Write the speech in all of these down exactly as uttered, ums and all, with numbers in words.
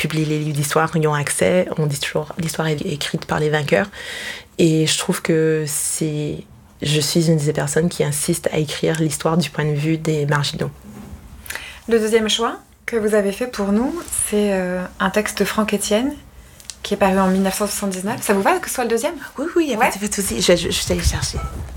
publient les livres d'histoire, y ont accès. On dit toujours l'histoire est écrite par les vainqueurs. Et je trouve que c'est... Je suis une des personnes qui insiste à écrire l'histoire du point de vue des marginaux. Le deuxième choix que vous avez fait pour nous, c'est euh, un texte de Franck Etienne qui est paru en dix-neuf cent soixante-dix-neuf. Ça vous va que ce soit le deuxième ? Oui, oui, il n'y a ouais. pas de souci. Je, je, je suis allée chercher.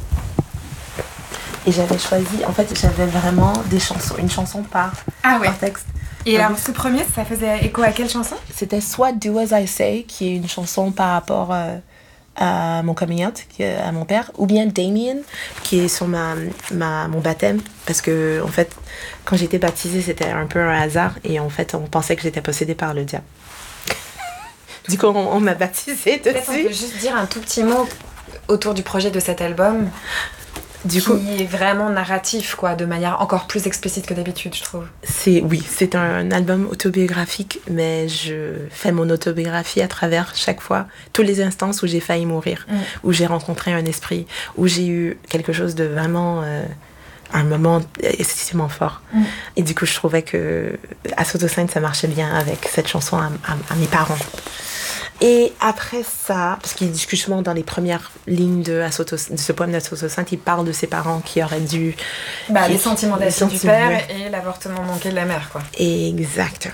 Et j'avais choisi, en fait, j'avais vraiment des chansons, une chanson par, ah ouais. par texte. Et alors, ce premier, ça faisait écho à quelle chanson ? C'était soit Do As I Say, qui est une chanson par rapport euh, à mon coming out, à mon père, ou bien Damien, qui est sur ma, ma, mon baptême, parce que, en fait, quand j'étais baptisée, c'était un peu un hasard, et en fait, on pensait que j'étais possédée par le diable. Du coup, on, on m'a baptisée dessus. Peut-être on peut juste dire un tout petit mot autour du projet de cet album, du qui coup, est vraiment narratif, quoi, de manière encore plus explicite que d'habitude, je trouve. C'est, oui, c'est un album autobiographique, mais je fais mon autobiographie à travers chaque fois, toutes les instances où j'ai failli mourir, mm. où j'ai rencontré un esprit, où j'ai eu quelque chose de vraiment... Euh, un moment excessivement fort. Mm. Et du coup, je trouvais que à Soto-Sainte, ça marchait bien avec cette chanson à, à, à mes parents. Et après ça, parce qu'il dit justement dans les premières lignes de, Asoto, de ce poème d'Soto-Sainte, il parle de ses parents qui auraient dû... Bah, qui, les sentiments d'acide du père et l'avortement manqué de la mère, quoi. Exactement.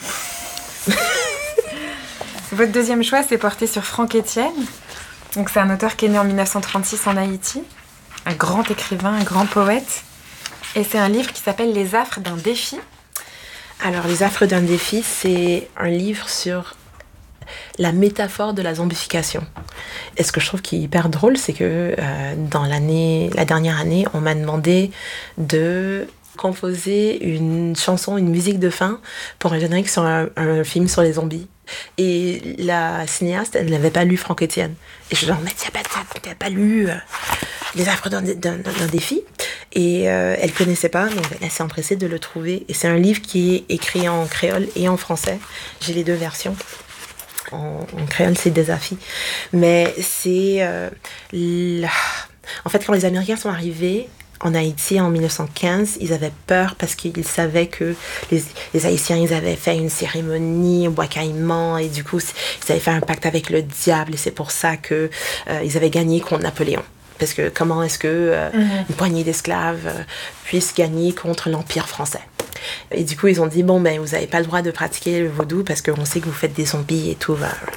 Votre deuxième choix, c'est porté sur Franck Etienne. Donc, c'est un auteur qui est né en dix-neuf cent trente-six en Haïti. Un grand écrivain, un grand poète. Et c'est un livre qui s'appelle Les affres d'un défi. Alors, Les affres d'un défi, c'est un livre sur la métaphore de la zombification. Et ce que je trouve qui est hyper drôle, c'est que euh, dans l'année, la dernière année, on m'a demandé de composer une chanson, une musique de fin pour un générique sur un, un film sur les zombies. Et la cinéaste, elle n'avait pas lu Franck Etienne. Et je suis genre, mais tu n'as pas, t'as pas lu euh, Les affres d'un, d'un, d'un défi. Et euh, elle ne connaissait pas, donc elle s'est empressée de le trouver. Et c'est un livre qui est écrit en créole et en français. J'ai les deux versions. En, en créole, c'est Désafi. Mais c'est... Euh, la... En fait, quand les Américains sont arrivés en Haïti en dix-neuf cent quinze, ils avaient peur parce qu'ils savaient que les, les Haïtiens, ils avaient fait une cérémonie au bois caïman et du coup, ils avaient fait un pacte avec le diable et c'est pour ça qu'ils euh, avaient gagné contre Napoléon. Parce que comment est-ce que euh, mm-hmm. une poignée d'esclaves euh, puisse gagner contre l'Empire français? Et du coup, ils ont dit, bon, ben, vous n'avez pas le droit de pratiquer le vaudou parce qu'on sait que vous faites des zombies et tout.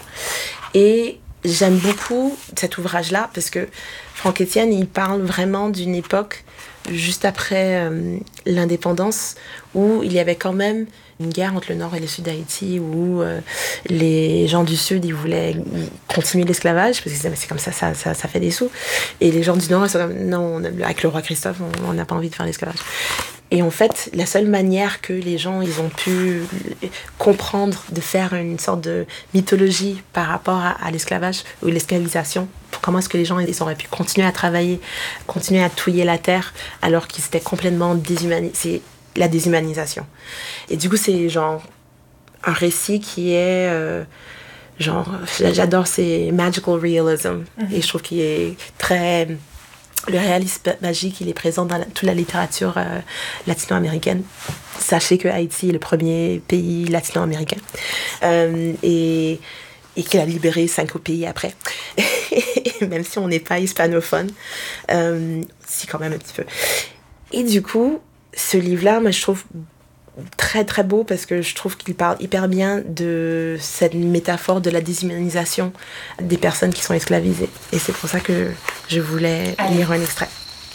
Et j'aime beaucoup cet ouvrage-là parce que Franck Etienne, il parle vraiment d'une époque juste après euh, l'indépendance où il y avait quand même une guerre entre le nord et le sud d'Haïti où euh, les gens du sud, ils voulaient continuer l'esclavage parce qu'ils disaient, mais c'est comme ça, ça, ça, ça fait des sous. Et les gens du nord, ils sont comme, non, on a, avec le roi Christophe, on n'a pas envie de faire l'esclavage. Et en fait, la seule manière que les gens ils ont pu comprendre de faire une sorte de mythologie par rapport à, à l'esclavage ou l'esclavisation, comment est-ce que les gens ils auraient pu continuer à travailler, continuer à touiller la terre alors qu'ils étaient complètement déshumanisés, c'est la déshumanisation. Et du coup, c'est genre un récit qui est... Euh, genre, j'adore ces magical realism. Mm-hmm. Et je trouve qu'il est très... Le réalisme magique, il est présent dans la, toute la littérature euh, latino-américaine. Sachez que Haïti est le premier pays latino-américain euh, et, et qu'il a libéré cinq pays après. Même si on n'est pas hispanophone, euh, si quand même un petit peu. Et du coup, ce livre-là, moi, je trouve très très beau parce que je trouve qu'il parle hyper bien de cette métaphore de la déshumanisation des personnes qui sont esclavisées. Et c'est pour ça que je voulais Allez. lire un extrait.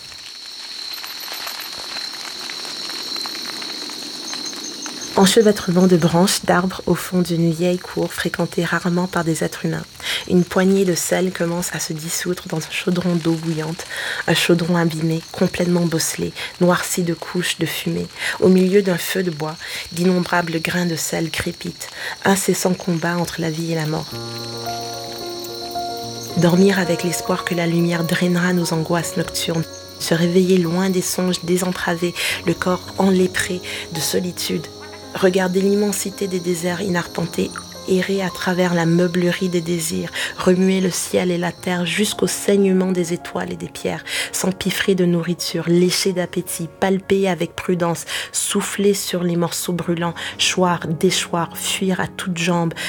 Enchevêtrement de branches d'arbres au fond d'une vieille cour fréquentée rarement par des êtres humains. Une poignée de sel commence à se dissoudre dans un chaudron d'eau bouillante. Un chaudron abîmé, complètement bosselé, noirci de couches de fumée. Au milieu d'un feu de bois, d'innombrables grains de sel crépitent. Incessant combat entre la vie et la mort. Dormir avec l'espoir que la lumière drainera nos angoisses nocturnes. Se réveiller loin des songes désentravés, le corps enlépré de solitude. Regarder l'immensité des déserts inarpentés, errer à travers la meublerie des désirs, remuer le ciel et la terre jusqu'au saignement des étoiles et des pierres, s'empiffrer de nourriture, lécher d'appétit, palper avec prudence, souffler sur les morceaux brûlants, choir, déchoir, fuir à toutes jambes,